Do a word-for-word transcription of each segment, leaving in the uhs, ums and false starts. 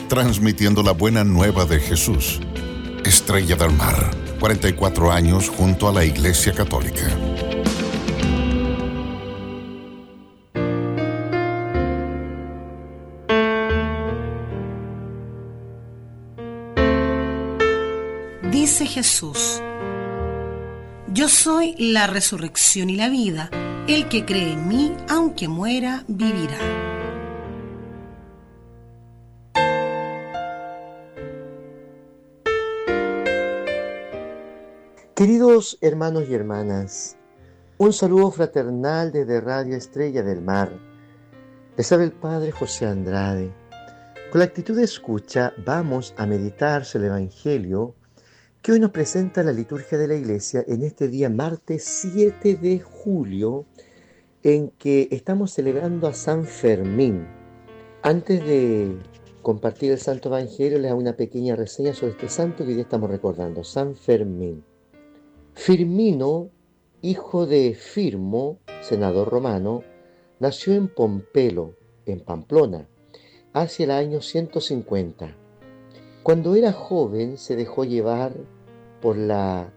transmitiendo la buena nueva de Jesús. Estrella del Mar, cuarenta y cuatro años junto a la Iglesia Católica. Dice Jesús: yo soy la resurrección y la vida. El que cree en mí, aunque muera, vivirá. Queridos hermanos y hermanas, un saludo fraternal desde Radio Estrella del Mar. Les habla el Padre José Andrade. Con la actitud de escucha vamos a meditar sobre el Evangelio que hoy nos presenta la liturgia de la Iglesia en este día martes siete de julio, en que estamos celebrando a San Fermín. Antes de compartir el Santo Evangelio, les hago una pequeña reseña sobre este santo que hoy día estamos recordando, San Fermín. Firmino, hijo de Firmo, senador romano, nació en Pompelo, en Pamplona, hacia el año ciento cincuenta. Cuando era joven se dejó llevar por la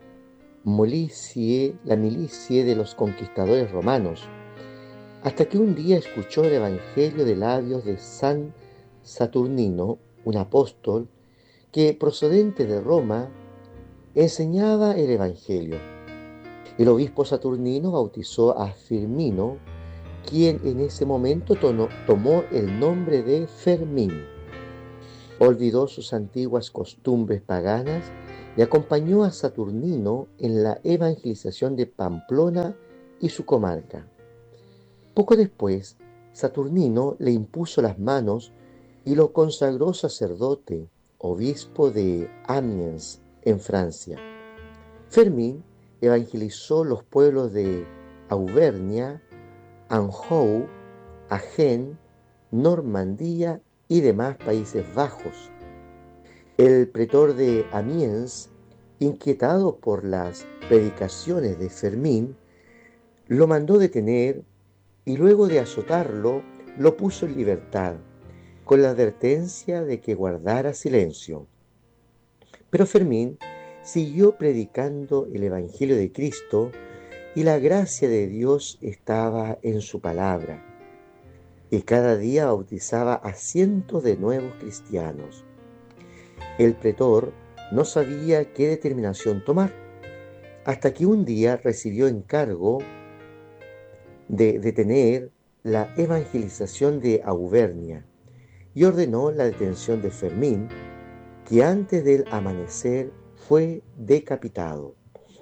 milicie, la milicie de los conquistadores romanos, hasta que un día escuchó el Evangelio de labios de San Saturnino, un apóstol que, procedente de Roma, enseñaba el Evangelio. El obispo Saturnino bautizó a Firmino, quien en ese momento tono, tomó el nombre de Fermín. Olvidó sus antiguas costumbres paganas y acompañó a Saturnino en la evangelización de Pamplona y su comarca. Poco después, Saturnino le impuso las manos y lo consagró sacerdote, obispo de Amiens, en Francia. Fermín evangelizó los pueblos de Auvernia, Anjou, Agen, Normandía y demás Países Bajos. El pretor de Amiens, inquietado por las predicaciones de Fermín, lo mandó detener y luego de azotarlo, lo puso en libertad, con la advertencia de que guardara silencio. Pero Fermín siguió predicando el Evangelio de Cristo y la gracia de Dios estaba en su palabra. Y cada día bautizaba a cientos de nuevos cristianos. El pretor no sabía qué determinación tomar, hasta que un día recibió encargo de detener la evangelización de Auvernia y ordenó la detención de Fermín, que antes del amanecer fue decapitado.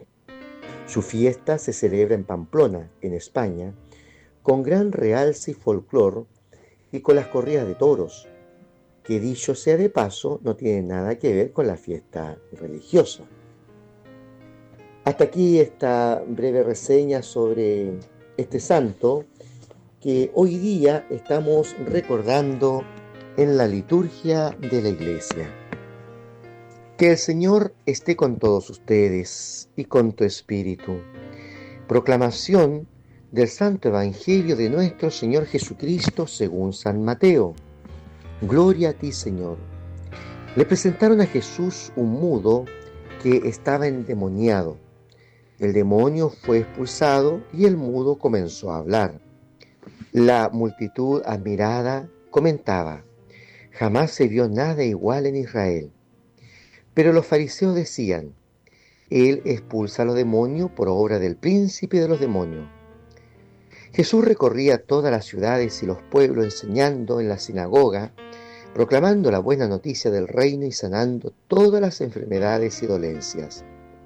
Su fiesta se celebra en Pamplona, en España, con gran realce y folclor y con las corridas de toros, que dicho sea de paso, no tiene nada que ver con la fiesta religiosa. Hasta aquí esta breve reseña sobre este santo que hoy día estamos recordando en la liturgia de la Iglesia. Que el Señor esté con todos ustedes y con tu espíritu. Proclamación del Santo Evangelio de nuestro Señor Jesucristo según San Mateo. Gloria a ti, Señor. Le presentaron a Jesús un mudo que estaba endemoniado. El demonio fue expulsado y el mudo comenzó a hablar. La multitud admirada comentaba: jamás se vio nada igual en Israel. Pero los fariseos decían: él expulsa a los demonios por obra del príncipe de los demonios. Jesús recorría todas las ciudades y los pueblos enseñando en la sinagoga, proclamando la buena noticia del reino y sanando todas las enfermedades y dolencias.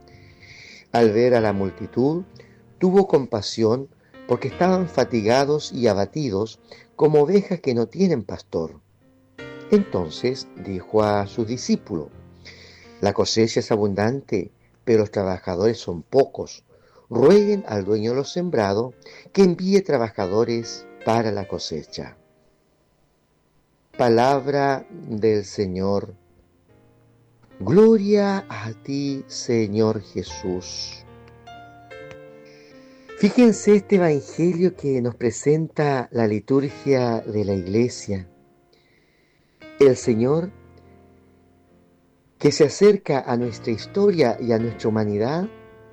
Al ver a la multitud, tuvo compasión porque estaban fatigados y abatidos como ovejas que no tienen pastor. Entonces dijo a sus discípulos: la cosecha es abundante, pero los trabajadores son pocos. Rueguen al dueño de los sembrados que envíe trabajadores para la cosecha. Palabra del Señor. Gloria a ti, Señor Jesús. Fíjense este evangelio que nos presenta la liturgia de la Iglesia. el Señor que se acerca a nuestra historia y a nuestra humanidad,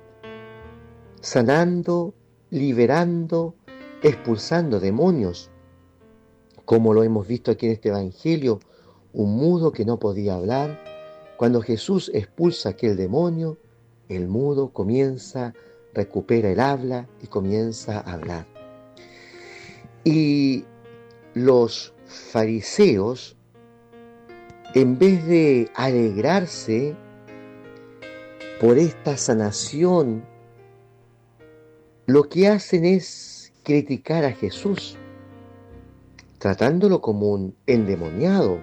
sanando, liberando, expulsando demonios, como lo hemos visto aquí en este Evangelio, un mudo que no podía hablar. Cuando Jesús expulsa aquel demonio, el mudo comienza, recupera el habla y comienza a hablar. Y los fariseos, en vez de alegrarse por esta sanación, lo que hacen es criticar a Jesús, tratándolo como un endemoniado.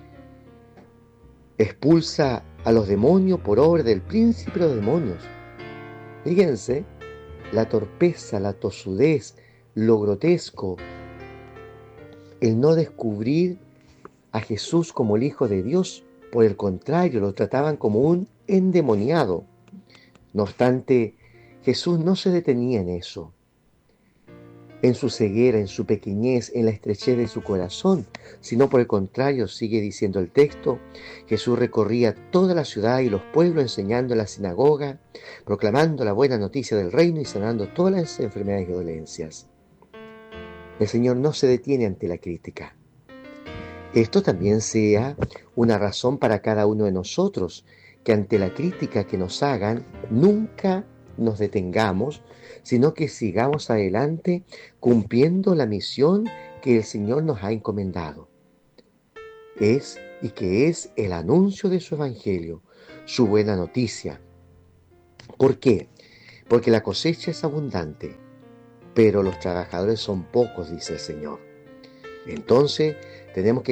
Expulsa a los demonios por obra del príncipe de los demonios. Fíjense, la torpeza, la tosudez, lo grotesco, el no descubrir a Jesús como el Hijo de Dios. Por el contrario, lo trataban como un endemoniado. No obstante, Jesús no se detenía en eso. En su ceguera, en su pequeñez, en la estrechez de su corazón, sino por el contrario, sigue diciendo el texto, Jesús recorría toda la ciudad y los pueblos enseñando en la sinagoga, proclamando la buena noticia del reino y sanando todas las enfermedades y dolencias. El Señor no se detiene ante la crítica. Esto también sea una razón para cada uno de nosotros, que ante la crítica que nos hagan, nunca nos detengamos, sino que sigamos adelante cumpliendo la misión que el Señor nos ha encomendado. Es y que es el anuncio de su Evangelio, su buena noticia. ¿Por qué? Porque la cosecha es abundante, pero los trabajadores son pocos, dice el Señor. Entonces, tenemos que